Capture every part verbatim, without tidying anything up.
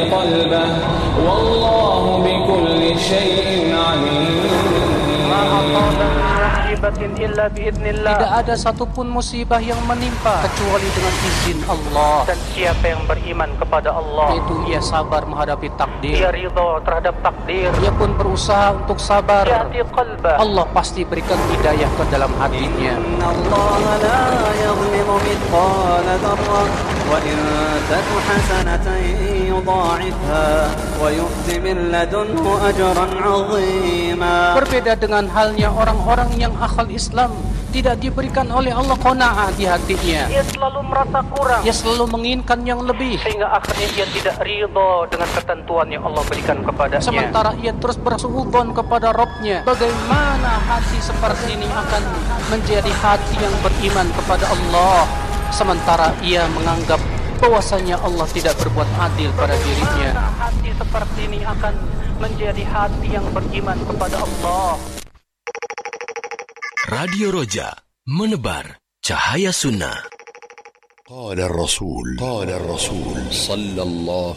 قلبه والله بكل شيء عليم. Tidak ada satupun musibah yang menimpa kecuali dengan izin Allah. Dan siapa yang beriman kepada Allah, yaitu ia sabar menghadapi takdir, ia ridha terhadap takdir, ia pun berusaha untuk sabar, yahdi qalbah, Allah pasti berikan hidayah ke dalam hatinya. Inna Allah la yadhlimu mithqala dzarrah wa in taku hasanatan yudha'ifha wa yu'ti min ladunhu ajran 'azima. Berbeda dengan halnya orang-orang yang akal Islam, tidak diberikan oleh Allah qanaah di hatinya. Ia selalu merasa kurang, ia selalu menginginkan yang lebih, sehingga akhirnya ia tidak ridha dengan ketentuan yang Allah berikan kepadanya. Sementara ia terus bersuudzon kepada Rabb-nya. Bagaimana hati seperti ini akan menjadi hati yang beriman kepada Allah, sementara ia menganggap bahwasanya Allah tidak berbuat adil pada dirinya. Bagaimana hati seperti ini akan menjadi hati yang beriman kepada Allah. Radio Roja, menebar cahaya sunnah. قال الرسول قال الرسول صلى الله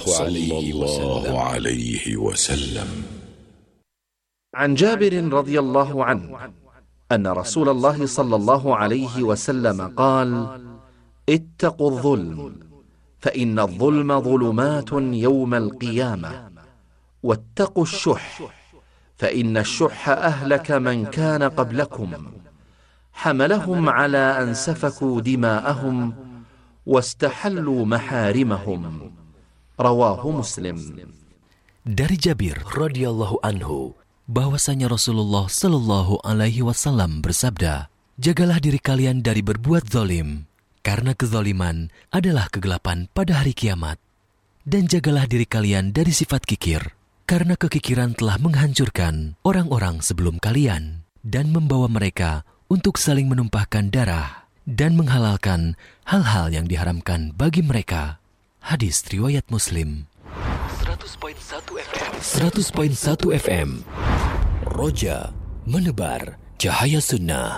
عليه وسلم عن جابر رضي الله عنه أن رسول الله صلى الله عليه وسلم قال: اتقوا الظلم فإن الظلم ظلمات يوم القيامة، واتقوا الشح فإن الشح أهلك من كان قبلكم، حملهم على أن سفكوا دماءهم واستحلوا محارمهم. رواه مسلم. Dari Jabir radhiyallahu anhu bahwasanya Rasulullah sallallahu alaihi wasallam bersabda, jagalah diri kalian dari berbuat zalim, karena kezaliman adalah kegelapan pada hari kiamat, dan jagalah diri kalian dari sifat kikir, karena kekikiran telah menghancurkan orang-orang sebelum kalian dan membawa mereka untuk saling menumpahkan darah dan menghalalkan hal-hal yang diharamkan bagi mereka. Hadis riwayat Muslim. seratus koma satu F M seratus koma satu F M Roja, menebar cahaya sunnah.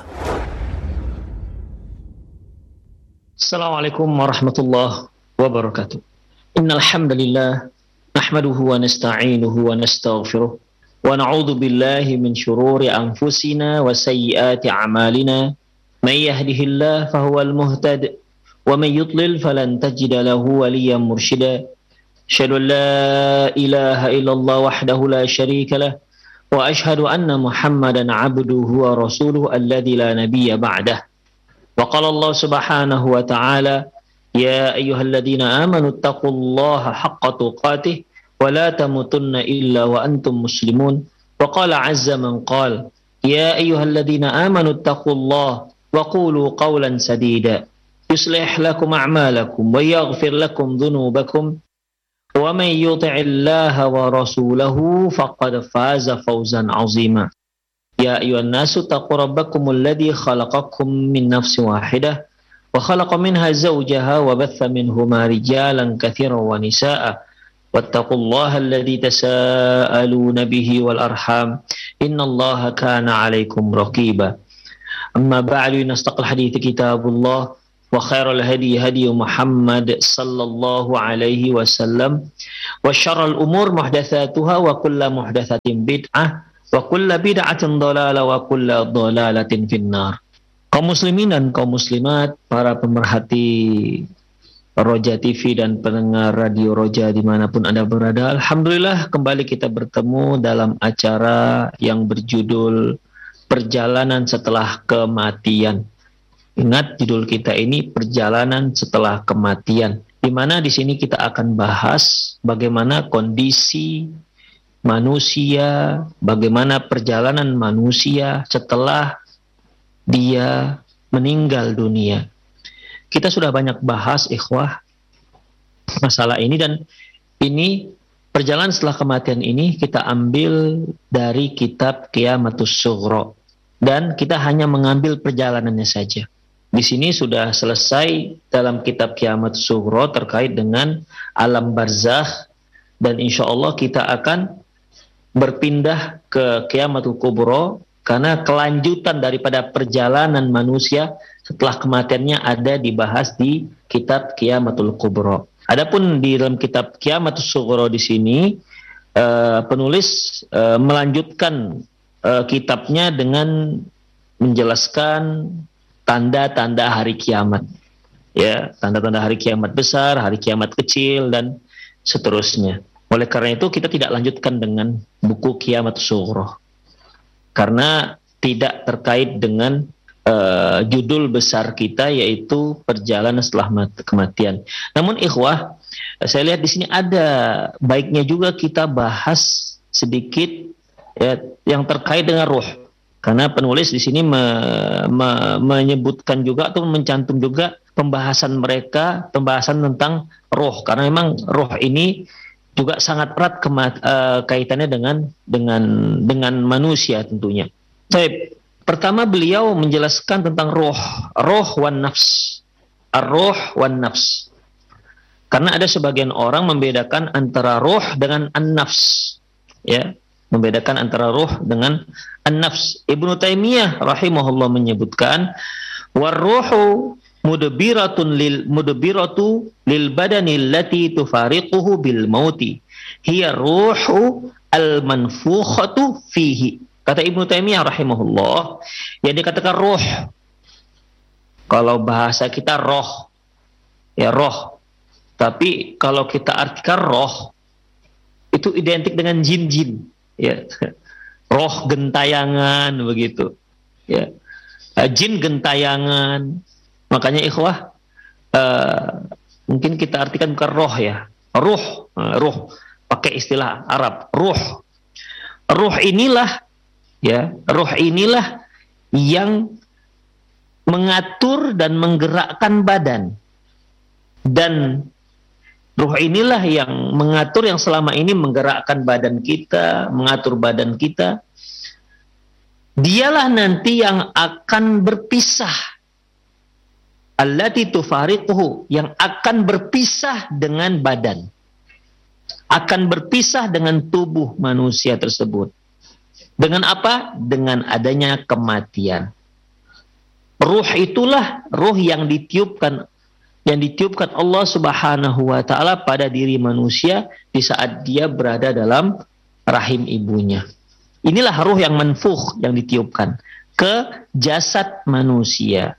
Assalamualaikum warahmatullahi wabarakatuh. Innal hamdalillah nahmaduhu wa nasta'inuhu wa nastaghfiruh wa na'udzu billahi min shururi anfusina wa sayyiati a'malina. Man yahdihillahu fahuwal muhtad wa man yudlil falan tajida lahu waliyyan mursyida. Asyhadu an la ilaha illallah wahdahu la syarika lah wa asyhadu anna Muhammadan 'abduhu wa rasuluhu alladzi la nabiyya ba'dah. Wa qala Allah subhanahu wa ta'ala: ya ayyuhalladzina amanu taqullaha haqqa tuqatih wa la tamutunna illa wa antum muslimun. Wa qala 'azza man qala: ya ayyuhalladzina amanu taqullaha wa qulu qawlan sadida yuslih lakum a'malakum wa yaghfir lakum dhunubakum wa man yuti'illaha wa rasulahu faqad faza fawzan 'azima. Ya ayyuhan nasu taqu rabbakumul ladzi khalaqakum min nafsin wahidah wa khalaqa minha zawjaha wa batha minhuma rijalan katsiran wa nisaa'a wattaqullaha alladzi tasaaluna bihi wal arham innallaha kana 'alaikum raqiba. Amma ba'du, nastaqil hadithi kitabullah wa khairal hadi hadi Muhammad sallallahu alaihi wasallam wa syarrul umur muhdatsatuha wa kullu muhdatsatin bid'ah wa kullu bid'atin dhalalah wa kullu dhalalatin finnar. Kaum muslimin dan kaum muslimat, para pemerhati Roja T V dan pendengar Radio Roja dimanapun Anda berada, alhamdulillah kembali kita bertemu dalam acara yang berjudul Perjalanan Setelah Kematian. Ingat, judul kita ini Perjalanan Setelah Kematian, di mana di sini kita akan bahas bagaimana kondisi manusia, bagaimana perjalanan manusia setelah dia meninggal dunia. Kita sudah banyak bahas, ikhwah, masalah ini, dan ini perjalanan setelah kematian ini kita ambil dari kitab Qiyamatus Sughra, dan kita hanya mengambil perjalanannya saja. Di sini sudah selesai dalam kitab Qiyamatus Sughra terkait dengan alam barzakh, dan insya Allah kita akan berpindah ke Qiyamatul Kubra, karena kelanjutan daripada perjalanan manusia setelah kematiannya ada dibahas di kitab Qiyamatul Kubra. Adapun di dalam kitab Qiyamatus Sughra di sini uh, penulis uh, melanjutkan uh, kitabnya dengan menjelaskan tanda-tanda hari kiamat. Ya, tanda-tanda hari kiamat besar, hari kiamat kecil dan seterusnya. Oleh karena itu kita tidak lanjutkan dengan buku Qiyamatus Sughra. Karena tidak terkait dengan uh, judul besar kita yaitu perjalanan setelah mat- kematian. Namun ikhwah, saya lihat di sini ada baiknya juga kita bahas sedikit ya, yang terkait dengan ruh. Karena penulis di sini me, me, menyebutkan juga atau mencantum juga pembahasan mereka, pembahasan tentang roh. Karena memang roh ini juga sangat erat kema, uh, kaitannya dengan dengan dengan manusia tentunya. Baik, pertama beliau menjelaskan tentang roh, roh wan nafs, ar-roh wan nafs. Karena ada sebagian orang membedakan antara roh dengan an-nafs, ya. Membedakan antara ruh dengan an-nafs. Ibnu Taimiyah rahimahullah menyebutkan war-ruhu mudbiratun lil mudbiratu lil badani allati tufariquhu bil mauti hiya ruhu al-manfukhatu fihi. Kata Ibnu Taimiyah rahimahullah, yang dikatakan ruh, kalau bahasa kita roh, ya roh. Tapi kalau kita artikan roh, itu identik dengan jin-jin. Ya, roh gentayangan begitu, ya, jin gentayangan. Makanya ikhwah, uh, mungkin kita artikan bukan roh ya, ruh, uh, ruh, pakai istilah Arab, ruh, ruh inilah, ya, ruh inilah yang mengatur dan menggerakkan badan, dan ruh inilah yang mengatur, yang selama ini menggerakkan badan kita, mengatur badan kita. Dialah nanti yang akan berpisah. Allati tufariquhu, yang akan berpisah dengan badan. Akan berpisah dengan tubuh manusia tersebut. Dengan apa? Dengan adanya kematian. Ruh itulah ruh yang ditiupkan yang ditiupkan Allah Subhanahu wa taala pada diri manusia di saat dia berada dalam rahim ibunya. Inilah ruh yang manfukh, yang ditiupkan ke jasad manusia.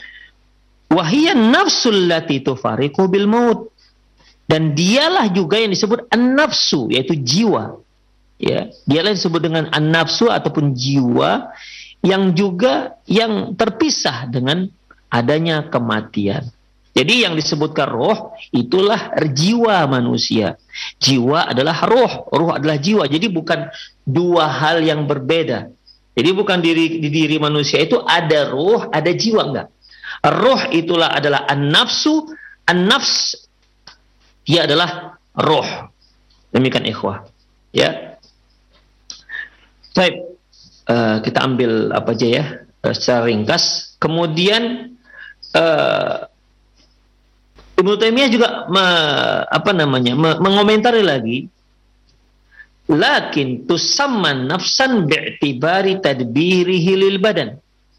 Wa hiya nafsul lati tufariqu bil maut. Dan dialah juga yang disebut an-nafsu, yaitu jiwa. Ya, dialah yang disebut dengan an-nafsu ataupun jiwa yang juga yang terpisah dengan adanya kematian. Jadi yang disebutkan roh itulah jiwa manusia. Jiwa adalah roh, roh adalah jiwa. Jadi bukan dua hal yang berbeda. Jadi bukan diri di diri manusia itu ada roh, ada jiwa, enggak. Roh itulah adalah an-nafsu, an-nafs dia adalah roh. Demikian ikhwah. Ya. Baik, uh, kita ambil apa aja ya uh, secara ringkas. Kemudian uh, Ibnu Taimiyah juga me, apa namanya me, mengomentari lagi, lakin tusamman nafsan bi'tibari tadbirihi lil badan.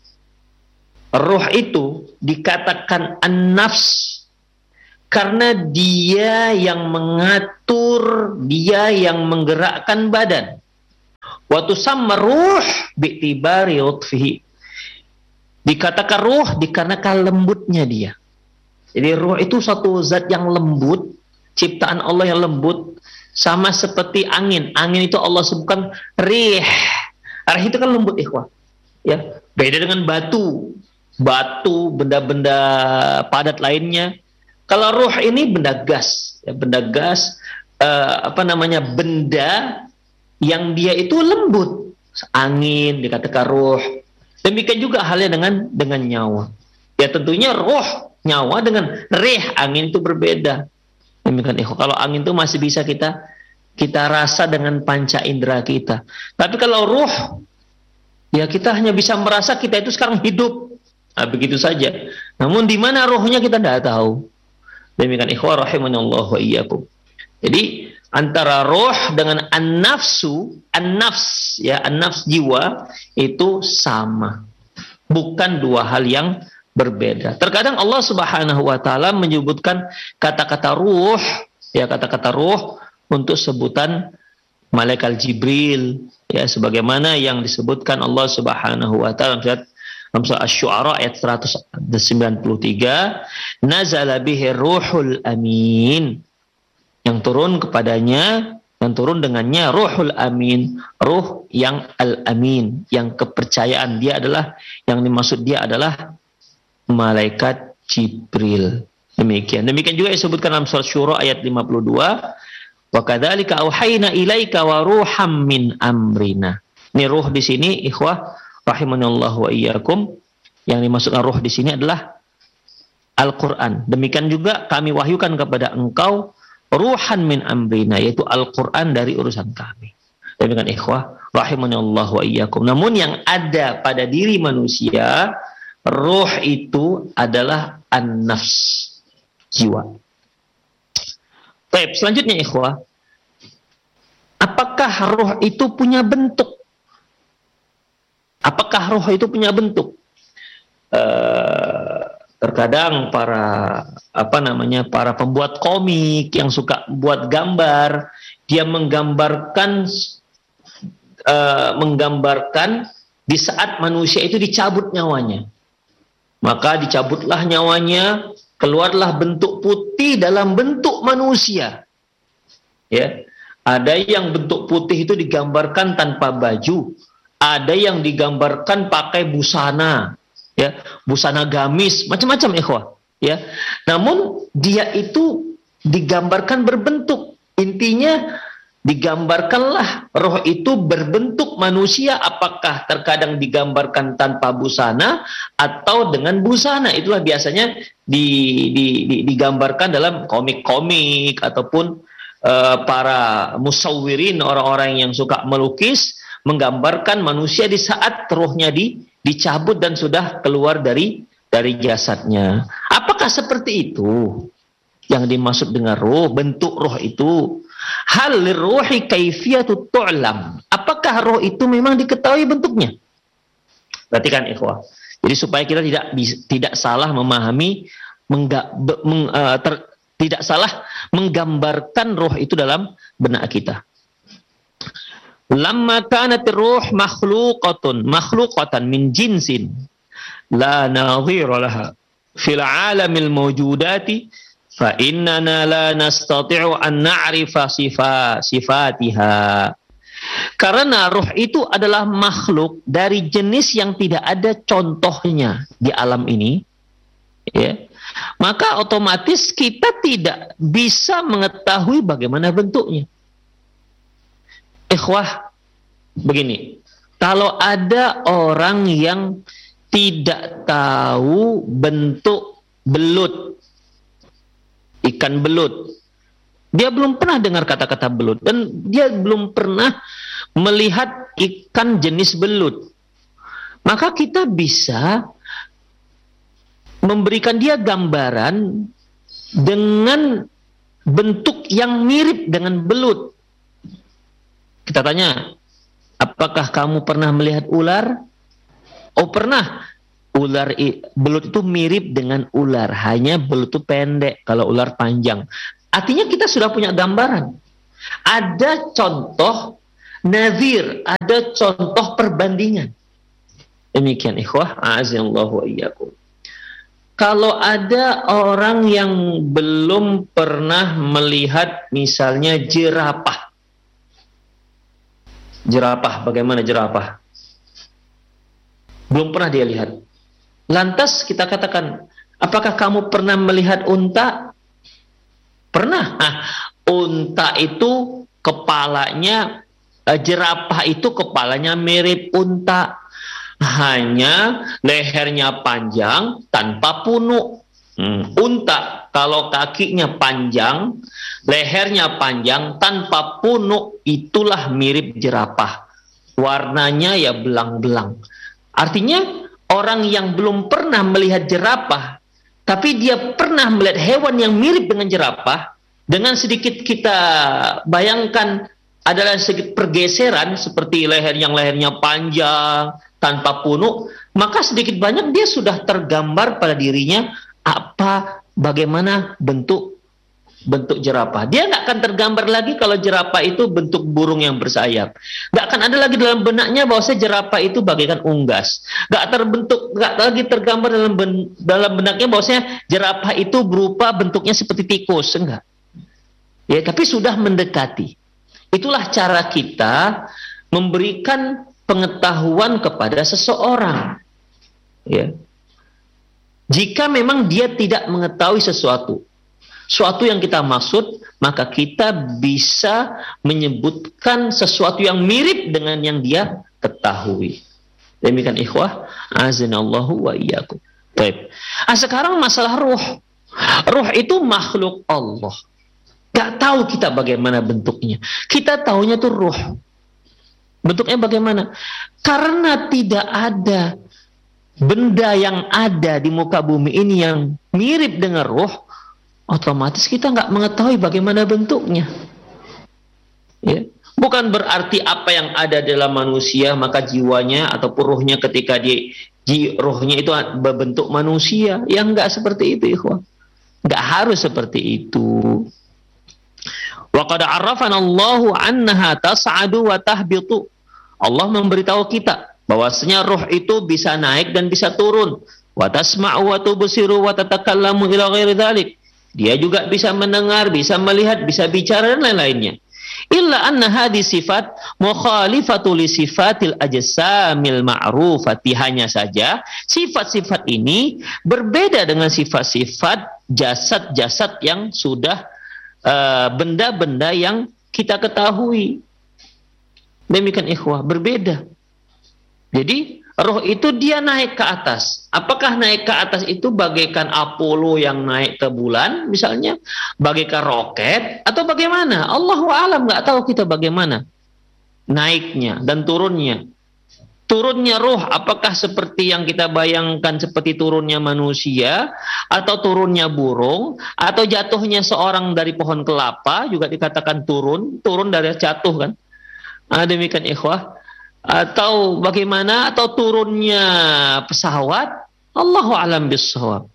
Roh itu dikatakan an-nafs karena dia yang mengatur, dia yang menggerakkan badan. Wa tusamma ruh bi'tibari utfihi. Dikatakan ruh dikarenakan lembutnya dia. Jadi ruh itu suatu zat yang lembut, ciptaan Allah yang lembut, sama seperti angin. Angin itu Allah sebutkan rih. Rih itu kan lembut, ikhwah. Ya, beda dengan batu. Batu, benda-benda padat lainnya. Kalau ruh ini benda gas, ya, benda gas, uh, apa namanya, benda yang dia itu lembut. Angin dikatakan ruh. Demikian juga halnya dengan dengan nyawa. Ya tentunya ruh, nyawa dengan rih, angin itu berbeda. Demikian ikhwah. Kalau angin itu masih bisa kita kita rasa dengan panca indera kita. Tapi kalau ruh, ya kita hanya bisa merasa kita itu sekarang hidup. Nah, begitu saja. Namun di mana ruhnya kita tidak tahu. Demikian ikhwah rahimanallah wa iyyakum. Jadi antara roh dengan an-nafsu, an-nafs ya, an-nafs jiwa itu sama. Bukan dua hal yang berbeda. Terkadang Allah Subhanahu wa taala menyebutkan kata-kata ruh, ya kata-kata ruh untuk sebutan malaikat Jibril, ya sebagaimana yang disebutkan Allah Subhanahu wa taala dalam surat Asy-Syu'ara ayat seratus sembilan puluh tiga, nazala bihi ruhul amin. Yang turun kepadanya, yang turun dengannya ruhul amin, ruh yang al-amin, yang kepercayaan dia adalah, yang dimaksud dia adalah malaikat Jibril. Demikian. Demikian juga disebutkan dalam surat Syura ayat lima puluh dua, wa kadzalika auhayna ilaika wa ruham min amrina. Ini ruh di sini ikhwah rahimanallahu wa iyyakum, yang dimaksudkan ruh di sini adalah Al-Qur'an. Demikian juga kami wahyukan kepada engkau ruhan min amrina, yaitu Al-Qur'an dari urusan kami. Demikian ikhwah rahimanallahu wa iyyakum. Namun yang ada pada diri manusia, ruh itu adalah an-nafs, jiwa. Baik, selanjutnya ikhwah, apakah ruh itu punya bentuk? Apakah ruh itu punya bentuk? Uh, terkadang para apa namanya para pembuat komik yang suka buat gambar, dia menggambarkan uh, menggambarkan di saat manusia itu dicabut nyawanya. Maka dicabutlah nyawanya, keluarlah bentuk putih dalam bentuk manusia. Ya, ada yang bentuk putih itu digambarkan tanpa baju, ada yang digambarkan pakai busana, ya, busana gamis, macam-macam ikhwah. Ya, namun dia itu digambarkan berbentuk. Intinya digambarkanlah roh itu berbentuk manusia, apakah terkadang digambarkan tanpa busana atau dengan busana. Itulah biasanya di, di, di, digambarkan dalam komik-komik ataupun uh, para musawwirin, orang-orang yang suka melukis, menggambarkan manusia di saat rohnya di, dicabut dan sudah keluar dari dari jasadnya. Apakah seperti itu yang dimaksud dengan roh, bentuk roh itu? Hal lirruhi kaifiyatu tu'lam. Apakah roh itu memang diketahui bentuknya? Perhatikan ikhwah. Jadi supaya kita tidak tidak salah memahami, mengga, meng, uh, ter, tidak salah menggambarkan roh itu dalam benak kita. Lamma kanat ruh makhluqatun makhluqatan min jinsin la nadhira laha fil alamil mawjudati fa innana la nastati'u an na'rifa sifat sifatiha. Karena ruh itu adalah makhluk dari jenis yang tidak ada contohnya di alam ini, ya, maka otomatis kita tidak bisa mengetahui bagaimana bentuknya. Ikhwah, begini, kalau ada orang yang tidak tahu bentuk belut, ikan belut, dia belum pernah dengar kata-kata belut dan dia belum pernah melihat ikan jenis belut, maka kita bisa memberikan dia gambaran dengan bentuk yang mirip dengan belut. Kita tanya, apakah kamu pernah melihat ular? Oh, pernah. Ular belut itu mirip dengan ular, hanya belut itu pendek, kalau ular panjang. Artinya kita sudah punya gambaran. Ada contoh nazir, ada contoh perbandingan. Demikian ikhwah, a'azallahu wa iyyakum. Kalau ada orang yang belum pernah melihat misalnya jerapah. Jerapah, bagaimana jerapah? Belum pernah dia lihat. Lantas kita katakan, apakah kamu pernah melihat unta? Pernah. Nah, unta itu kepalanya, jerapah itu kepalanya mirip unta. Hanya lehernya panjang tanpa punuk. Hmm. Unta kalau kakinya panjang, lehernya panjang tanpa punuk, itulah mirip jerapah. Warnanya ya belang-belang. Artinya orang yang belum pernah melihat jerapah, tapi dia pernah melihat hewan yang mirip dengan jerapah, dengan sedikit kita bayangkan adalah sedikit pergeseran seperti leher yang lehernya panjang tanpa punuk, maka sedikit banyak dia sudah tergambar pada dirinya apa, bagaimana bentuk bentuk jerapah. Dia nggak akan tergambar lagi kalau jerapah itu bentuk burung yang bersayap. Nggak akan ada lagi dalam benaknya bahwa jerapah itu bagaikan unggas. Nggak terbentuk, nggak lagi tergambar dalam ben, dalam benaknya bahwa jerapah itu berupa bentuknya seperti tikus. Enggak. Ya, tapi sudah mendekati. Itulah cara kita memberikan pengetahuan kepada seseorang. Ya. Jika memang dia tidak mengetahui sesuatu, suatu yang kita maksud, maka kita bisa menyebutkan sesuatu yang mirip dengan yang dia ketahui. Demikian ikhwah, azinallahu wa iyyakum. Baik. Ah, sekarang masalah ruh. Ruh itu makhluk Allah. Gak tahu kita bagaimana bentuknya. Kita tahunya tuh ruh. Bentuknya bagaimana? Karena tidak ada benda yang ada di muka bumi ini yang mirip dengan ruh, otomatis kita nggak mengetahui bagaimana bentuknya. Ya. Bukan berarti apa yang ada dalam manusia maka jiwanya ataupun ruhnya ketika dia ji, ruhnya itu berbentuk manusia. Yang nggak seperti itu, ikhwan. Nggak harus seperti itu. Wa qad arrafana Allahu annaha tas'adu wa tahbitu. Allah memberitahu kita bahwasanya ruh itu bisa naik dan bisa turun. Wa tasma'u wa tubsiru wa tatakallamu ila ghairi dzalik. Dia juga bisa mendengar, bisa melihat, bisa bicara dan lain-lainnya. Illa anna hadhihi sifat mukhalifatu li sifatil ajsamil ma'rufati. Hanya saja sifat-sifat ini berbeda dengan sifat-sifat jasad-jasad yang sudah uh, benda-benda yang kita ketahui. Demikian ikhwah, berbeda. Jadi roh itu dia naik ke atas. Apakah naik ke atas itu bagaikan Apollo yang naik ke bulan misalnya, bagaikan roket, atau bagaimana? Allahu a'lam, nggak tahu kita bagaimana naiknya dan turunnya. Turunnya roh apakah seperti yang kita bayangkan seperti turunnya manusia, atau turunnya burung, atau jatuhnya seorang dari pohon kelapa juga dikatakan turun, turun dari jatuh kan? Nah, demikian ikhwah. Atau bagaimana, atau turunnya pesawat, Allahu a'lam bissawab.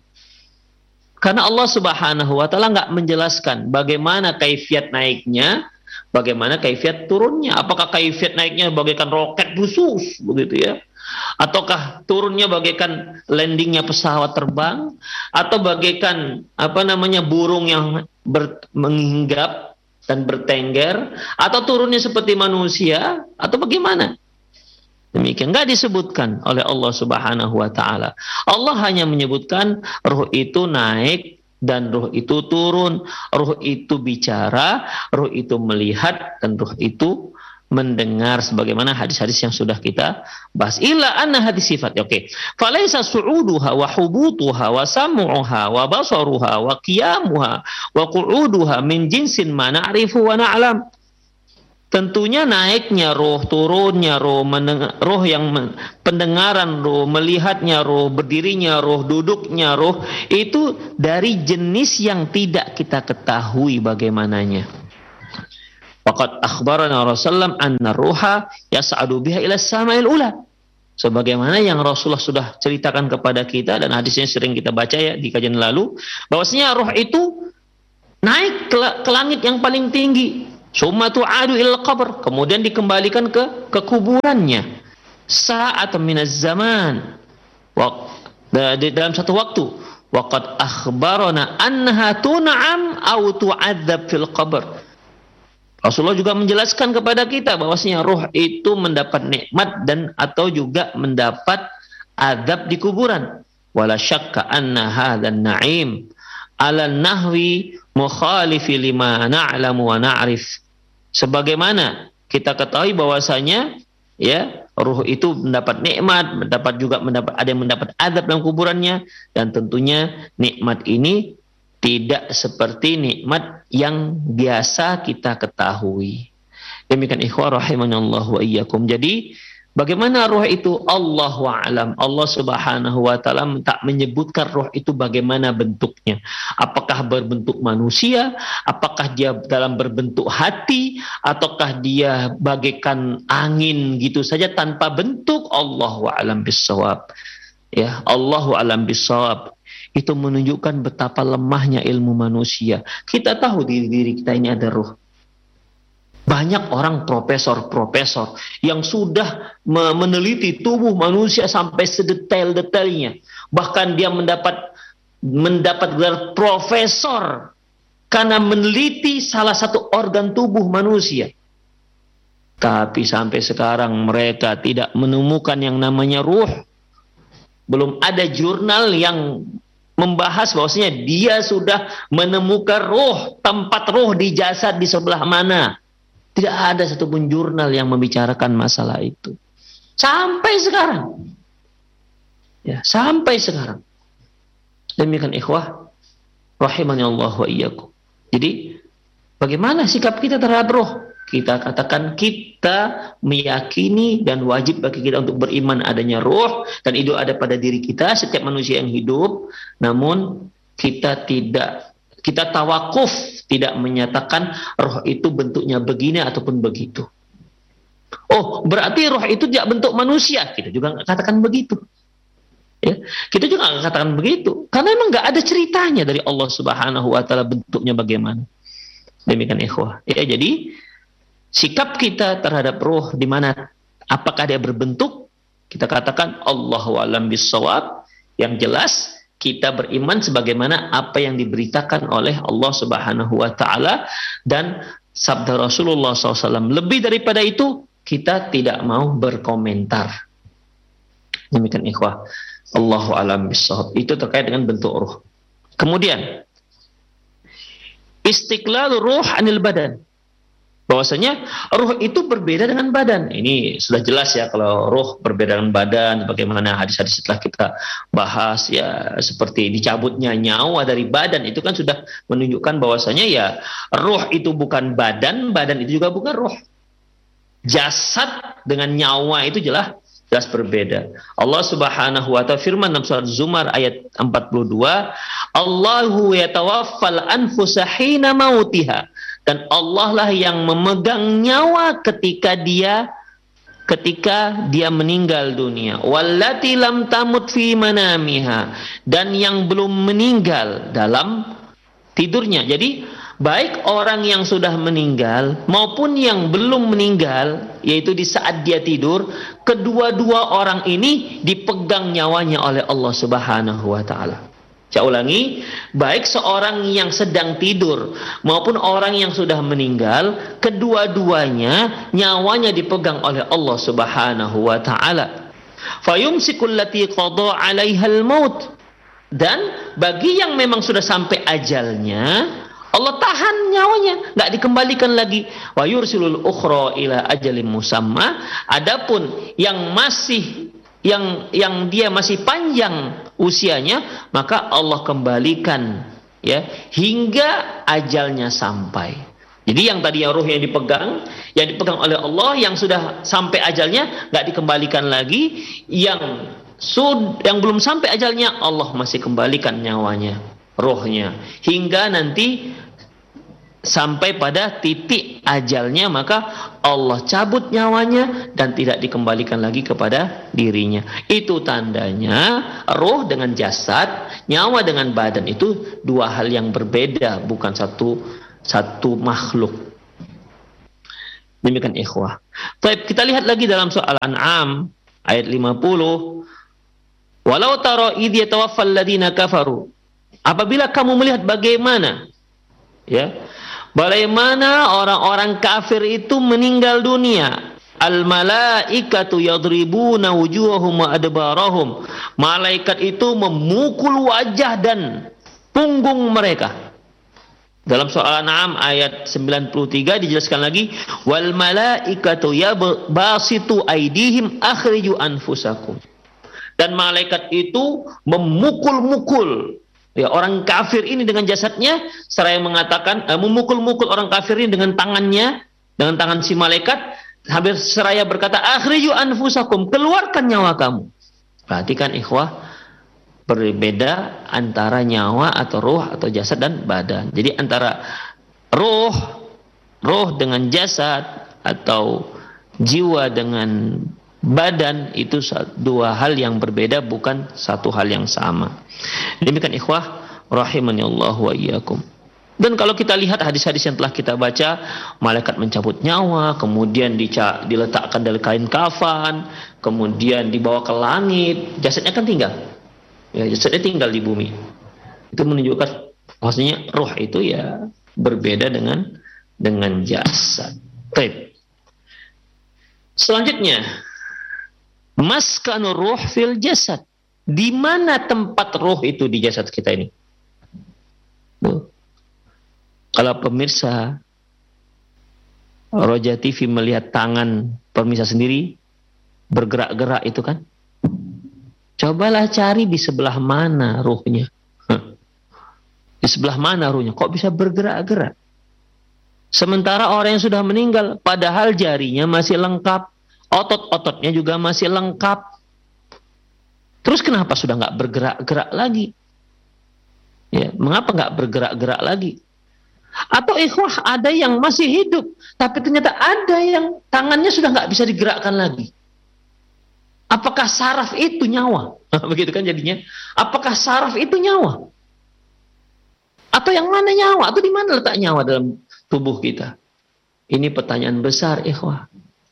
Karena Allah Subhanahu wa taala enggak menjelaskan bagaimana kaifiat naiknya, bagaimana kaifiat turunnya. Apakah kaifiat naiknya bagaikan roket khusus begitu ya? Ataukah turunnya bagaikan landingnya pesawat terbang, atau bagaikan apa namanya burung yang ber, menghinggap dan bertengger, atau turunnya seperti manusia, atau bagaimana? Demikian, enggak disebutkan oleh Allah Subhanahu wa taala. Allah hanya menyebutkan ruh itu naik dan ruh itu turun, ruh itu bicara, ruh itu melihat, dan ruh itu mendengar, sebagaimana hadis-hadis yang sudah kita bahas. Illa anna hadis sifat. Oke. Okay. Falaisa su'uduha wa hubutuha wa sam'uha wa basaruha wa qiyamuha wa qu'uduha min jinsin ma na'rifu wa na'lam. Tentunya naiknya roh, turunnya roh, mendengar, roh yang men, pendengaran roh, melihatnya roh, berdirinya roh, duduknya roh, itu dari jenis yang tidak kita ketahui bagaimananya. Waqad akhbarana Rasulullah anna ruha yas'adu biha ila sama'il ula. Sebagaimana yang Rasulullah sudah ceritakan kepada kita, dan hadisnya sering kita baca ya di kajian lalu, bahwasanya roh itu naik ke, ke langit yang paling tinggi. Summa tu'adu ilal qabr, kemudian dikembalikan ke ke kuburannya. Sa'at minaz zaman. Di dalam satu waktu. Waqad akhbarana annaha tun'am aw tu'adzab fil qabr. Rasulullah juga menjelaskan kepada kita bahwasanya roh itu mendapat nikmat dan atau juga mendapat azab di kuburan. Wala syakka anna hadzal na'im ala nahwi mukhalifi lima na'lamu wa na'rif. Sebagaimana kita ketahui bahwasanya ya ruh itu mendapat nikmat, mendapat juga mendapat ada yang mendapat azab dalam kuburannya, dan tentunya nikmat ini tidak seperti nikmat yang biasa kita ketahui. Demikian ikhwah rahimanallahu wa iyyakum. Jadi Bagaimana roh itu? Allahu a'lam. Allah Subhanahu wa taala tak menyebutkan roh itu bagaimana bentuknya. Apakah berbentuk manusia, apakah dia dalam berbentuk hati, ataukah dia bagaikan angin gitu saja tanpa bentuk. Allahu a'lam bissawab. Ya, Allahu a'lam bissawab. Itu menunjukkan betapa lemahnya ilmu manusia. Kita tahu diri diri kita ini ada roh. Banyak orang profesor-profesor yang sudah meneliti tubuh manusia sampai sedetail-detailnya. Bahkan dia mendapat mendapat gelar profesor karena meneliti salah satu organ tubuh manusia. Tapi sampai sekarang mereka tidak menemukan yang namanya ruh. Belum ada jurnal yang membahas bahwasanya dia sudah menemukan ruh, tempat ruh di jasad di sebelah mana. Tidak ada satupun jurnal yang membicarakan masalah itu. Sampai sekarang. Ya, sampai sekarang. Demikian ikhwah, rahimani Allah wa iyyakum. Jadi, bagaimana sikap kita terhadap roh? Kita katakan kita meyakini dan wajib bagi kita untuk beriman adanya roh dan itu ada pada diri kita, setiap manusia yang hidup. Namun kita tidak kita tawakuf, tidak menyatakan roh itu bentuknya begini ataupun begitu. Oh, berarti roh itu tidak bentuk manusia. Kita juga nggak katakan begitu. Ya, kita juga nggak katakan begitu. Karena memang nggak ada ceritanya dari Allah Subhanahu Wa Taala bentuknya bagaimana. Demikian ikhwah. Ya, jadi sikap kita terhadap roh di mana apakah dia berbentuk? Kita katakan Allahu a'lam bissawab. Yang jelas kita beriman sebagaimana apa yang diberitakan oleh Allah Subhanahu wa taala dan sabda Rasulullah shallallahu alaihi wasallam. Lebih daripada itu kita tidak mau berkomentar. Demikian ikhwah. Allahu a'lam bissawab. Itu terkait dengan bentuk ruh. Kemudian istiqlal ruh anil badan. Bahwasanya ruh itu berbeda dengan badan. Ini sudah jelas ya, kalau ruh berbeda dengan badan, bagaimana hadis-hadis setelah kita bahas ya, seperti dicabutnya nyawa dari badan, itu kan sudah menunjukkan bahwasanya ya ruh itu bukan badan, badan itu juga bukan ruh. Jasad dengan nyawa itu jelas jelas berbeda. Allah Subhanahu wa taala firman dalam surat Zumar ayat empat puluh dua, Allahu yatawaffal anfusa hina mautiha. Dan Allah lah yang memegang nyawa ketika dia ketika dia meninggal dunia. Wallati lam tamut fi manamiha, dan yang belum meninggal dalam tidurnya. Jadi baik orang yang sudah meninggal maupun yang belum meninggal, yaitu di saat dia tidur, kedua-dua orang ini dipegang nyawanya oleh Allah Subhanahu wa taala. Saya ulangi, baik seorang yang sedang tidur maupun orang yang sudah meninggal, kedua-duanya nyawanya dipegang oleh Allah Subhanahu wa taala. Fayumsikul lati qada 'alaihal maut. Dan bagi yang memang sudah sampai ajalnya, Allah tahan nyawanya, enggak dikembalikan lagi. Wa yursilul ukhra ila ajalin musamma. Adapun yang masih yang yang dia masih panjang usianya, maka Allah kembalikan ya hingga ajalnya sampai. Jadi yang tadi yang ruh yang dipegang, yang dipegang oleh Allah, yang sudah sampai ajalnya nggak dikembalikan lagi, yang sud yang belum sampai ajalnya Allah masih kembalikan nyawanya, rohnya, hingga nanti sampai pada titik ajalnya, maka Allah cabut nyawanya dan tidak dikembalikan lagi kepada dirinya. Itu tandanya roh dengan jasad, nyawa dengan badan itu dua hal yang berbeda, bukan satu satu makhluk. Demikian ikhwah. Baik, kita lihat lagi dalam soal Al-An'am ayat lima puluh. Walau tara idh yatawaffal ladina kafaru. Apabila kamu melihat bagaimana ya bagaimana orang-orang kafir itu meninggal dunia. Al-malaikatu yadribuna wujuhahum wa adbarahum. Malaikat itu memukul wajah dan punggung mereka. Dalam soal An'am ayat sembilan puluh tiga dijelaskan lagi, wal malaikatu yabasitu aydihim akhriju anfusakum. Dan malaikat itu memukul-mukul ya orang kafir ini dengan jasadnya, seraya mengatakan eh, memukul-mukul orang kafir ini dengan tangannya, dengan tangan si malaikat, hampir seraya berkata, akhriju anfusakum, keluarkan nyawa kamu. Perhatikan ikhwah, berbeda antara nyawa atau ruh atau jasad dan badan. Jadi antara ruh, ruh dengan jasad atau jiwa dengan badan itu dua hal yang berbeda, bukan satu hal yang sama. Demikian ikhwah rahimani Allah wa iyyakum. Dan kalau kita lihat hadis-hadis yang telah kita baca, malaikat mencabut nyawa, kemudian dica- diletakkan dalam kain kafan, kemudian dibawa ke langit, jasadnya kan tinggal. Ya, jasadnya tinggal di bumi. Itu menunjukkan maksudnya roh itu ya berbeda dengan dengan jasad. Baik. Selanjutnya, maskanur ruh fil jasad. Di mana tempat roh itu di jasad kita ini? Tuh. Kalau pemirsa Roja T V melihat tangan pemirsa sendiri bergerak-gerak itu kan, cobalah cari di sebelah mana ruhnya. Di sebelah mana ruhnya? Kok bisa bergerak-gerak? Sementara orang yang sudah meninggal, padahal jarinya masih lengkap, otot-ototnya juga masih lengkap. Terus kenapa sudah nggak bergerak-gerak lagi? Ya, mengapa nggak bergerak-gerak lagi? Atau ikhwah ada yang masih hidup, tapi ternyata ada yang tangannya sudah nggak bisa digerakkan lagi. Apakah saraf itu nyawa? Begitu kan jadinya. Apakah saraf itu nyawa? Atau yang mana nyawa? Atau di mana letak nyawa dalam tubuh kita? Ini pertanyaan besar, ikhwah.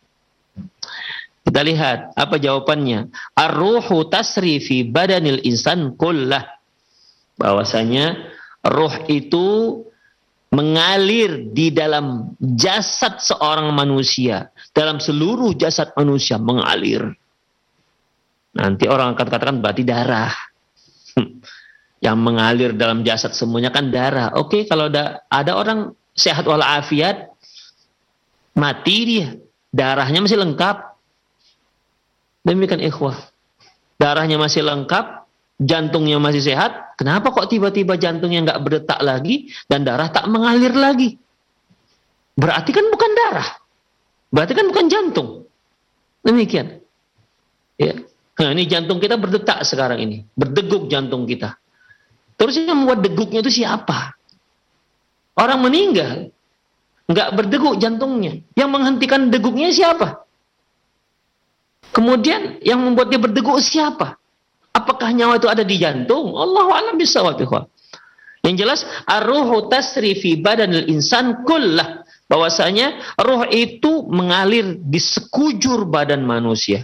Kita lihat apa jawabannya. Ar-ruhu tasri fi badanil insan kullah. Bahwasanya ruh itu mengalir di dalam jasad seorang manusia, dalam seluruh jasad manusia mengalir. Nanti orang akan katakan berarti darah. Yang mengalir dalam jasad semuanya kan darah. Oke, kalau ada ada orang sehat walafiat, mati dia, darahnya masih lengkap. Demikian ikhwah. Darahnya masih lengkap, jantungnya masih sehat. Kenapa kok tiba-tiba jantungnya nggak berdetak lagi dan darah tak mengalir lagi? Berarti kan bukan darah. Berarti kan bukan jantung. Demikian. Ya. Nah, ini jantung kita berdetak sekarang ini. Berdeguk jantung kita. Terus yang membuat deguknya itu siapa? Orang meninggal. Nggak berdeguk jantungnya. Yang menghentikan deguknya siapa? Kemudian yang membuat dia berdeguk siapa? Apakah nyawa itu ada di jantung? Allahu a'lam bishawab. Yang jelas, ar-ruhu tasri fi badanil insan kullah. Bahwasanya ruh itu mengalir di sekujur badan manusia.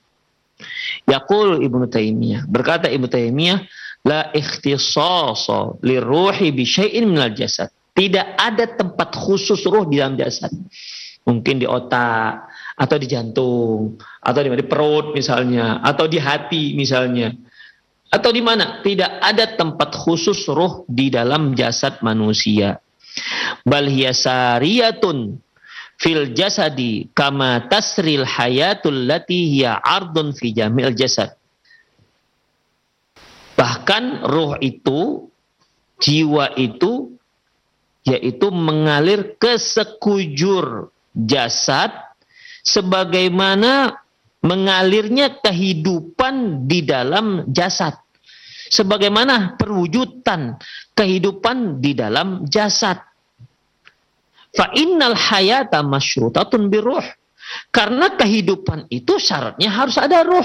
Yaqul Ibnu Taimiyah, berkata Ibnu Taimiyah, la ikhtisasa liruhi bi syai'in minal jasad. Tidak ada tempat khusus ruh di dalam jasad. Mungkin di otak, atau di jantung, atau di, di perut misalnya, atau di hati misalnya, atau di mana. Tidak ada tempat khusus ruh di dalam jasad manusia. Bal hiya sariyatun fil jasadi kama tasril hayatul lati hiya ardun fi jamil jasad. Bahkan ruh itu, jiwa itu, yaitu mengalir ke sekujur jasad sebagaimana mengalirnya kehidupan di dalam jasad. Sebagaimana perwujudan kehidupan di dalam jasad. Fa innal hayata masyrutatun biruh. Karena kehidupan itu syaratnya harus ada ruh.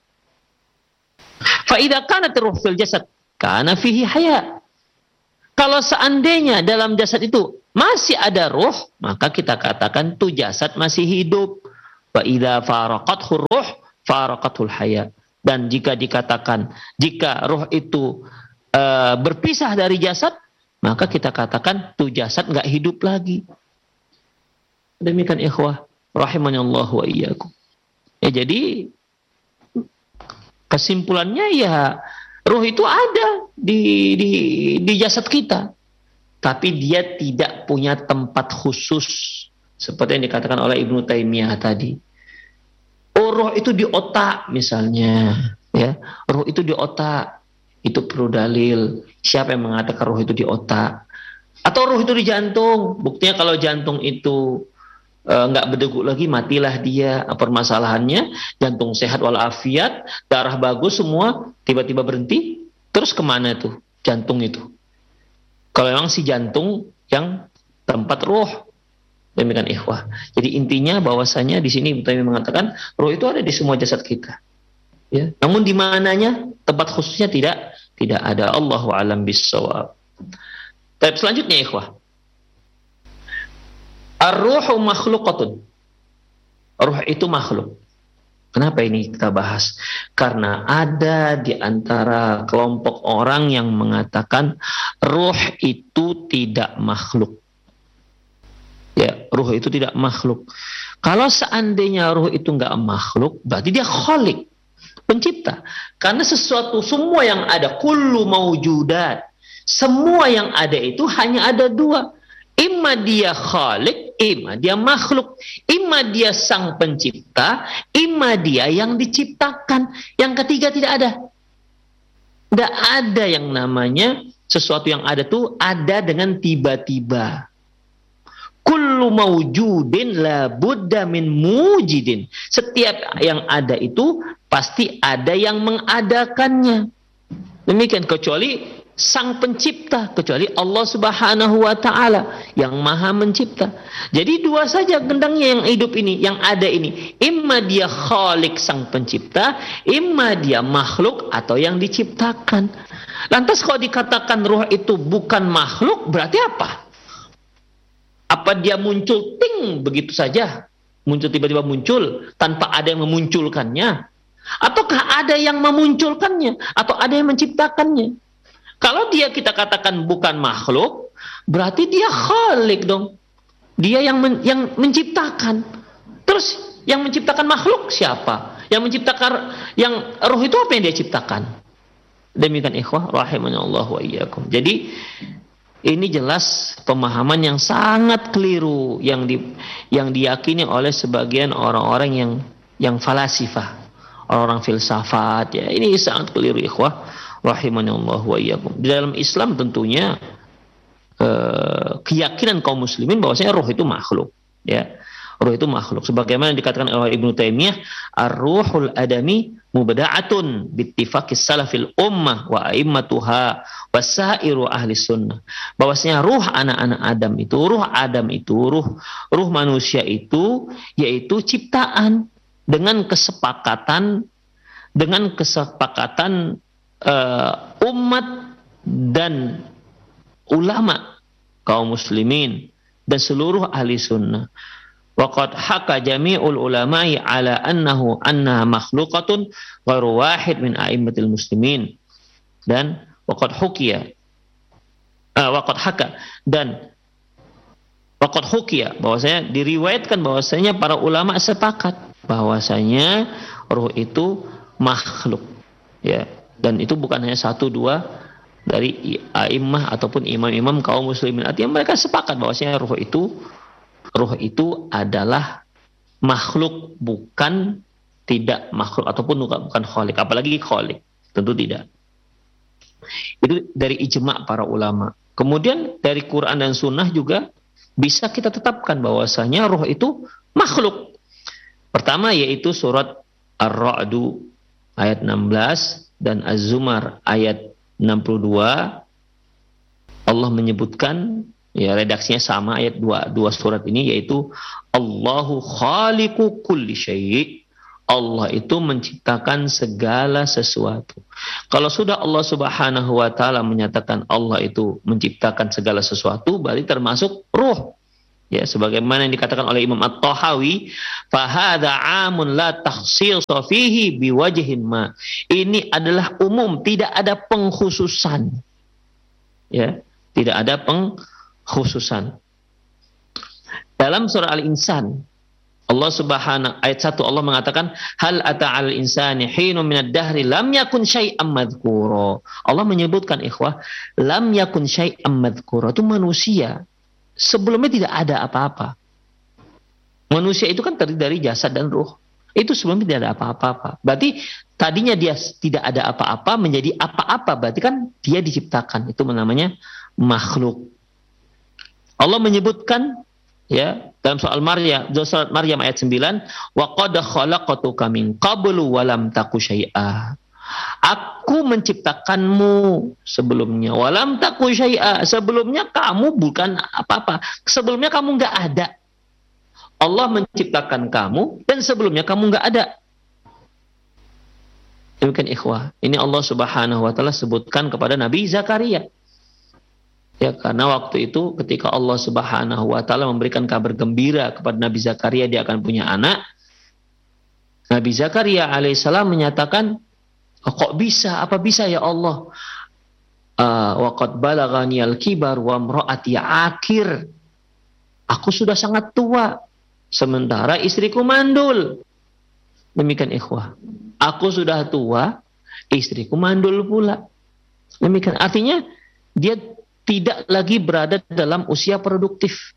Fa idza kanat ruh fil jasad kana fihi hayat. Kalau seandainya dalam jasad itu masih ada ruh, maka kita katakan tuh jasad masih hidup. Wa idza faraqathu ruh faraqatul hayat. Dan jika dikatakan jika ruh itu uh, berpisah dari jasad, maka kita katakan tuh jasad enggak hidup lagi. Demikian ikhwah rahimanallahu wa iyyakum. Ya, jadi kesimpulannya ya ruh itu ada di, di, di jasad kita. Tapi dia tidak punya tempat khusus. Seperti yang dikatakan oleh Ibnu Taimiyah tadi. Oh, roh itu di otak misalnya. Ya, roh itu di otak. Itu perlu dalil. Siapa yang mengatakan roh itu di otak? Atau roh itu di jantung? Buktinya kalau jantung itu nggak uh, berdegup lagi, matilah dia. Permasalahannya jantung sehat walafiat, darah bagus semua, tiba-tiba berhenti, terus kemana tuh jantung itu? Kalau memang si jantung yang tempat ruh, demikian ikhwah. Jadi intinya bahwasanya di sini Ibnu Taimiyah mengatakan ruh itu ada di semua jasad kita. Ya. Namun di mananya, tempat khususnya tidak tidak ada. Allahu a'lam bissawab. Tapi selanjutnya ikhwah, ar-ruhu makhluqatun. Ruh itu makhluk. Kenapa ini kita bahas? Karena ada di antara kelompok orang yang mengatakan ruh itu tidak makhluk. Ya, ruh itu tidak makhluk. Kalau seandainya ruh itu enggak makhluk, berarti dia khaliq, pencipta. Karena sesuatu, semua yang ada, kullu mawjudat, semua yang ada itu hanya ada dua. Imma dia khaliq, imma dia makhluk. Imma dia sang pencipta, imma dia yang diciptakan. Yang ketiga tidak ada. Tidak ada yang namanya sesuatu yang ada tuh ada dengan tiba-tiba. Kullu mawjudin la budda min mujidin. Setiap yang ada itu pasti ada yang mengadakannya. Demikian kecuali sang pencipta, kecuali Allah Subhanahu wa taala yang maha mencipta. Jadi dua saja gendangnya yang hidup ini, yang ada ini. Imma dia khalik sang pencipta, imma dia makhluk atau yang diciptakan. Lantas kalau dikatakan ruh itu bukan makhluk, berarti apa? Apa dia muncul ting begitu saja? Muncul tiba-tiba muncul tanpa ada yang memunculkannya? Ataukah ada yang memunculkannya? Atau ada yang menciptakannya? Kalau dia kita katakan bukan makhluk, berarti dia khalik dong. Dia yang men, yang menciptakan. Terus yang menciptakan makhluk siapa? Yang menciptakan yang roh itu apa yang dia ciptakan? Demikian ikhwah rahimanallahu wa iyyakum. Jadi ini jelas pemahaman yang sangat keliru yang di, yang diyakini oleh sebagian orang-orang yang yang falasifah, orang-orang filsafat ya. Ini sangat keliru ikhwah rahimanallahu wa iyyakum. Di dalam Islam tentunya eh, keyakinan kaum muslimin bahwasanya roh itu makhluk ya. Roh itu makhluk sebagaimana dikatakan oleh Ibnu Taimiyah, ar-ruhul adami mubda'atun bittifaqis salafil ummah wa a'immatuha wasairu ahli sunnah. Bahwasanya ruh anak-anak Adam itu, ruh Adam itu, ruh ruh manusia itu yaitu ciptaan dengan kesepakatan dengan kesepakatan uh, umat dan ulama kaum muslimin dan seluruh ahli sunnah. Waqad haka jami'ul ulama'i ala annahu annaha makhluqatun ghairu wahid min a'immatil muslimin. Dan waqad hukiya uh, waqad haka dan waqad hukiya bahwasanya diriwayatkan bahwasanya para ulama sepakat bahwasanya ruh itu makhluk ya, dan itu bukan hanya satu dua dari a'immah ataupun imam-imam kaum muslimin. Artinya mereka sepakat bahwasanya ruh itu Ruh itu adalah makhluk, bukan tidak makhluk ataupun bukan khalik, apalagi khalik, tentu tidak. Itu dari ijma' para ulama. Kemudian dari Quran dan Sunnah juga bisa kita tetapkan bahwasanya ruh itu makhluk. Pertama yaitu surat Ar-Ra'du ayat enam belas dan Az-Zumar ayat enam puluh dua. Allah menyebutkan, ya redaksinya sama ayat dua, dua surat ini, yaitu Allahu khaliqu kulli syai'. Allah itu menciptakan segala sesuatu. Kalau sudah Allah Subhanahu wa taala menyatakan Allah itu menciptakan segala sesuatu, berarti termasuk ruh. Ya, sebagaimana yang dikatakan oleh Imam At-Tahawi, fa hadza 'amun la takhsis fihi biwajhin ma. Ini adalah umum, tidak ada pengkhususan. Ya, tidak ada peng khususan. Dalam surah Al-Insan, Allah Subhanahu ayat satu Allah mengatakan hal ata'al insani hinun minad dahri lam yakun syai'an madhkura. Allah menyebutkan ikhwah, lam yakun syai'an madhkura itu manusia sebelumnya tidak ada apa-apa. Manusia itu kan terdiri dari jasad dan ruh. Itu sebelumnya tidak ada apa-apa. Berarti tadinya dia tidak ada apa-apa menjadi apa-apa, berarti kan dia diciptakan. Itu namanya makhluk. Allah menyebutkan ya, dalam soal Maryam, surat Maryam ayat sembilan, wa qad khalaqtuka min qablu wa lam taku syai'a. Aku menciptakanmu sebelumnya, walam taku syai'a, sebelumnya kamu bukan apa-apa, sebelumnya kamu enggak ada. Allah menciptakan kamu dan sebelumnya kamu enggak ada. Demikian ikhwah, ini Allah Subhanahu wa taala sebutkan kepada Nabi Zakaria. Ya, karena waktu itu ketika Allah Subhanahu wa taala memberikan kabar gembira kepada Nabi Zakaria dia akan punya anak, Nabi Zakaria alaihissalam menyatakan, oh, kok bisa? Apa bisa ya Allah? Uh, wa qad balaghani al-kibar wa imraati akir. Aku sudah sangat tua, sementara istriku mandul. Demikian ikhwah. Aku sudah tua, istriku mandul pula. Demikian artinya dia tidak lagi berada dalam usia produktif.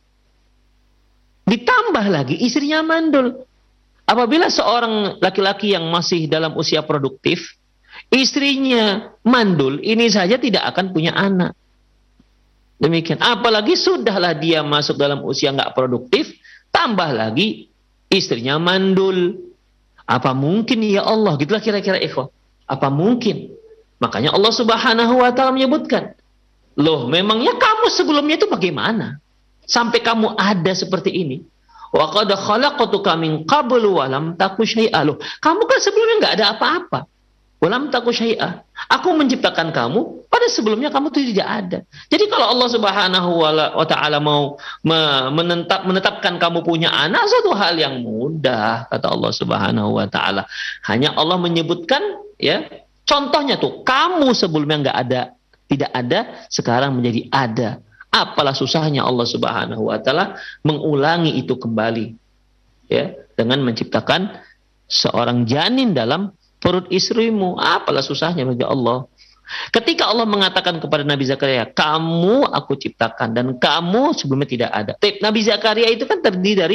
Ditambah lagi istrinya mandul. Apabila seorang laki-laki yang masih dalam usia produktif, istrinya mandul, ini saja tidak akan punya anak. Demikian. Apalagi sudahlah dia masuk dalam usia nggak produktif, tambah lagi istrinya mandul. Apa mungkin ya Allah? Gitulah kira-kira ikhwah. Apa mungkin? Makanya Allah Subhanahu wa taala menyebutkan, loh, memangnya kamu sebelumnya itu bagaimana? Sampai kamu ada seperti ini. Wa qad khalaqtuka min qablu wa lam taku syai'a. Loh, kamu kan sebelumnya enggak ada apa-apa. Wa lam taku syai'a. Aku menciptakan kamu, pada sebelumnya kamu itu tidak ada. Jadi kalau Allah Subhanahu wa taala mau menetap, menetapkan kamu punya anak, satu hal yang mudah, kata Allah Subhanahu wa taala. Hanya Allah menyebutkan, ya, contohnya tuh, kamu sebelumnya enggak ada, tidak ada, sekarang menjadi ada. Apalah susahnya Allah Subhanahu wa taala mengulangi itu kembali, ya, dengan menciptakan seorang janin dalam perut istrimu. Apalah susahnya bagi Allah. Ketika Allah mengatakan kepada Nabi Zakaria, kamu aku ciptakan dan kamu sebelumnya tidak ada. Nabi Zakaria itu kan terdiri dari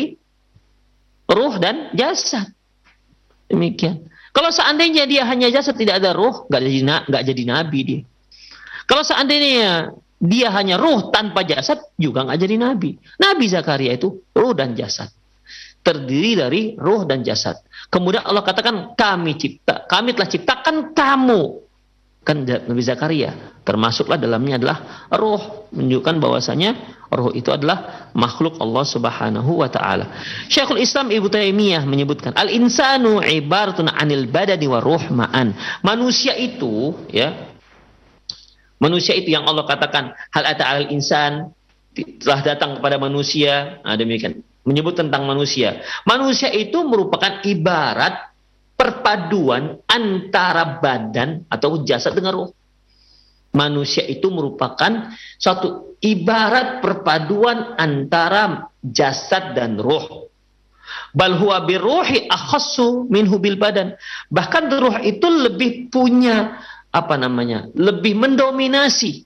ruh dan jasad. Demikian. Kalau seandainya dia hanya jasad, tidak ada ruh, nggak jadi nggak jadi nabi dia. Kalau seandainya dia hanya ruh tanpa jasad, juga nggak jadi nabi. Nabi Zakaria itu ruh dan jasad, terdiri dari ruh dan jasad. Kemudian Allah katakan, kami cipta, kami telah ciptakan kamu. Kan Nabi Zakaria termasuklah dalamnya adalah ruh, menunjukkan bahwasanya ruh itu adalah makhluk Allah Subhanahu wa taala. Syekhul Islam Ibnu Taimiyah menyebutkan, al-insanu ibaratun 'anil badani wa ruh ma'an. Manusia itu, ya, manusia itu yang Allah katakan, hal ata 'alal insan, telah datang kepada manusia. Nah, demikian menyebut tentang manusia. Manusia itu merupakan ibarat perpaduan antara badan atau jasad dengan ruh. Manusia itu merupakan suatu ibarat perpaduan antara jasad dan ruh. Bal huwa birruhi akhassu minhu bil badan. Bahkan ruh itu lebih punya apa namanya? Lebih mendominasi,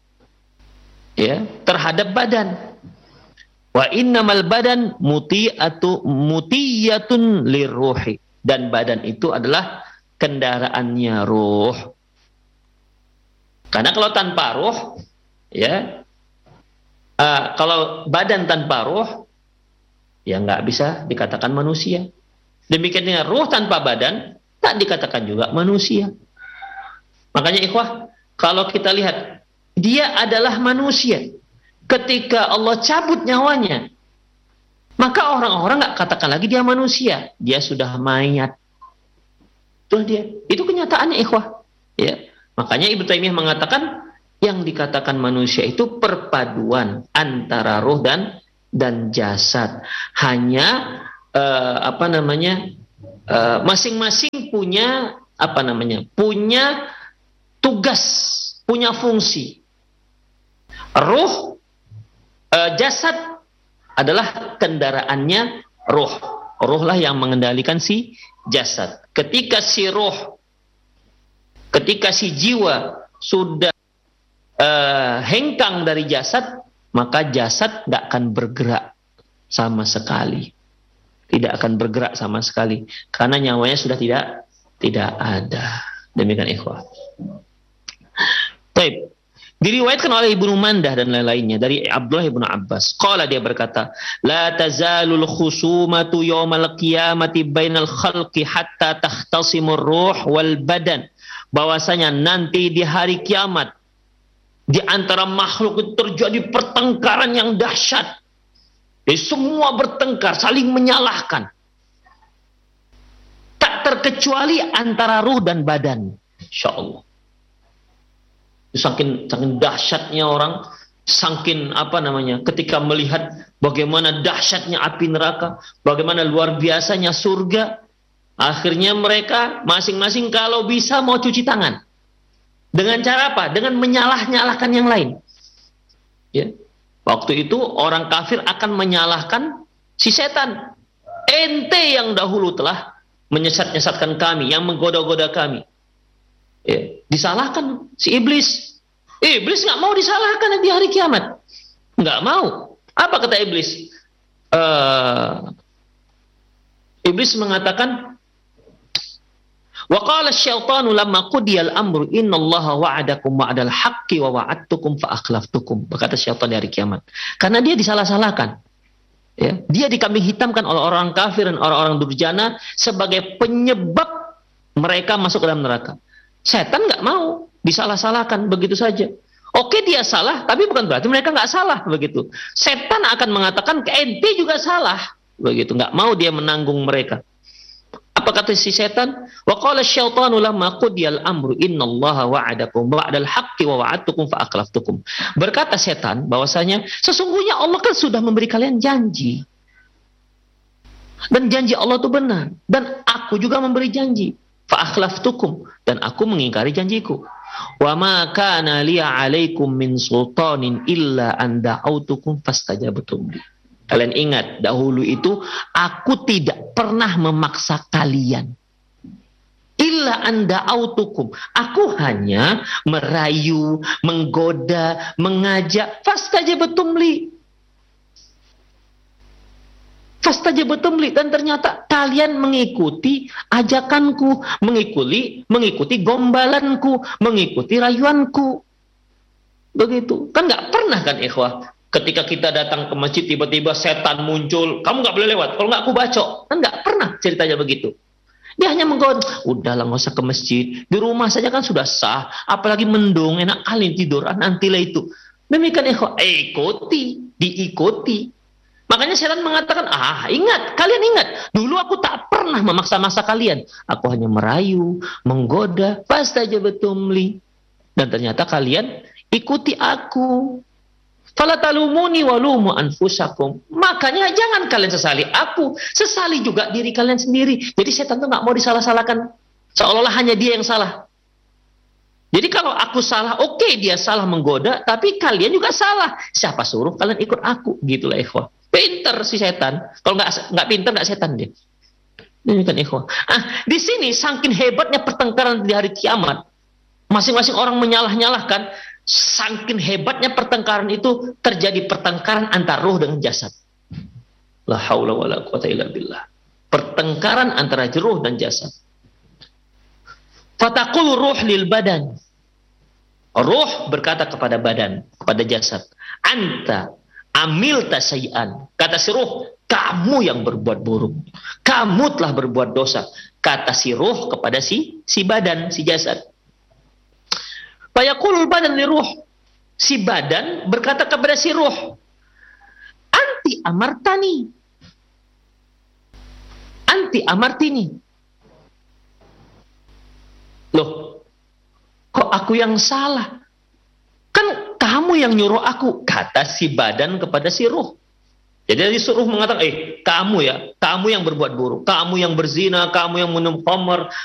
ya, terhadap badan. Wa innamal badan muti'atu mutiyatun lirruhi. Dan badan itu adalah kendaraannya ruh. Karena kalau tanpa ruh, ya, uh, kalau badan tanpa ruh, ya nggak bisa dikatakan manusia. Demikian dengan ruh tanpa badan, tak dikatakan juga manusia. Makanya ikhwah, kalau kita lihat, dia adalah manusia. Ketika Allah cabut nyawanya, maka orang-orang nggak katakan lagi dia manusia, dia sudah mayat. Itu dia, itu kenyataannya ikhwah. Ya, makanya Ibnu Taimiyah mengatakan yang dikatakan manusia itu perpaduan antara ruh dan dan jasad. Hanya uh, apa namanya uh, masing-masing punya apa namanya punya tugas, punya fungsi. Ruh, uh, jasad adalah kendaraannya ruh. Ruhlah yang mengendalikan si jasad. Ketika si ruh, ketika si jiwa sudah uh, hengkang dari jasad, maka jasad nggak akan bergerak sama sekali. Tidak akan bergerak sama sekali. Karena nyawanya sudah tidak tidak ada. Demikian ikhwah. Baik. Diriwayatkan oleh Ibnu Mandah dan lain-lainnya dari Abdullah Ibnu Abbas. Qala, dia berkata, la tazalul khusumatu yaumal qiyamati bainal khalqi hatta takhtasimur ruh wal badan. Bahwasanya nanti di hari kiamat di antara makhluk itu terjadi pertengkaran yang dahsyat. Jadi semua bertengkar, saling menyalahkan. Tak terkecuali antara ruh dan badan. Insyaallah. Saking, saking dahsyatnya orang, saking apa namanya, ketika melihat bagaimana dahsyatnya api neraka, bagaimana luar biasanya surga, akhirnya mereka masing-masing kalau bisa mau cuci tangan. Dengan cara apa? Dengan menyalah-nyalahkan yang lain. Ya. Waktu itu orang kafir akan menyalahkan si setan. Ente yang dahulu telah menyesat-nyesatkan kami, yang menggoda-goda kami. Ya, disalahkan si iblis. Iblis nggak mau disalahkan di hari kiamat. Nggak mau. Apa kata iblis? Uh, iblis mengatakan, wa qala asyaitanu lamma qudiyal amru innallaha wa'adakum wa'adal haqqi wa wa'adtukum fa akhlaftukum. Berkata syaitan di hari kiamat. Karena dia disalah-salahkan. Ya, dia dikambing hitamkan oleh orang kafir dan orang-orang durjana sebagai penyebab mereka masuk ke dalam neraka. Setan nggak mau disalah-salahkan begitu saja. Oke, dia salah, tapi bukan berarti mereka nggak salah begitu. Setan akan mengatakan ke ente juga salah begitu. Nggak mau dia menanggung mereka. Apa kata si setan? Wa qala asyaitanu lamma qudiyal amru innallaha wa'adakum wa'adal haqqi wa wa'adtukum fa akhlaftukum. Berkata setan bahwasanya sesungguhnya Allah kan sudah memberi kalian janji. Dan janji Allah itu benar, dan aku juga memberi janji. Fa akhlaftukum, dan aku mengingkari janjiku. Wa ma kana liya 'alaikum min sultanin illa an da'autukum fastajabtum li. Kalian ingat, dahulu itu aku tidak pernah memaksa kalian. Illa an da'autukum. Aku hanya merayu, menggoda, mengajak. Fastajabtum li. Fastajabtum li, dan ternyata kalian mengikuti ajakanku, mengikuti mengikuti gombalanku, mengikuti rayuanku. Begitu. Kan nggak pernah kan ikhwah, ketika kita datang ke masjid tiba-tiba setan muncul, kamu nggak boleh lewat, kalau nggak aku bacok. Kan nggak pernah ceritanya begitu. Dia hanya menggoda, udahlah nggak usah ke masjid, di rumah saja kan sudah sah, apalagi mendung, enak kali tidur, nantilah itu. Demikian ikhwah, ikuti, diikuti. Makanya setan mengatakan, ah ingat, kalian ingat, dulu aku tak pernah memaksa-maksa kalian. Aku hanya merayu, menggoda, fastajabtum li. Dan ternyata kalian ikuti aku. Fala talumuni walumu anfusakum. Makanya jangan kalian sesali aku, sesali juga diri kalian sendiri. Jadi setan itu nggak mau disalah-salahkan, seolah-olah hanya dia yang salah. Jadi kalau aku salah, oke okay, dia salah menggoda, tapi kalian juga salah. Siapa suruh kalian ikut aku? Gitulah ikhwah. Pinter si setan. Kalau nggak nggak pinter nggak setan dia. Ini kan ikhwah. Ah, di sini saking hebatnya pertengkaran di hari kiamat, masing-masing orang menyalah-nyalahkan. Saking hebatnya pertengkaran itu, terjadi pertengkaran antara ruh dengan jasad. La haula wala quwata illa billah. Pertengkaran antara ruh dan jasad. Fataqul ruh lil badan. Ruh berkata kepada badan, kepada jasad, anta amilta syai'an. Kata si ruh, kamu yang berbuat buruk. Kamu telah berbuat dosa. Kata si ruh kepada si si badan, si jasad. Fayaqulul badan li ruh. Si badan berkata kepada si ruh, anti amartani. Anti amartini. Loh, kok aku yang salah? Kan kamu yang nyuruh aku, kata si badan kepada si ruh. Jadi si ruh mengatakan, eh kamu ya, kamu yang berbuat buruk, kamu yang berzina, kamu yang minum khamr,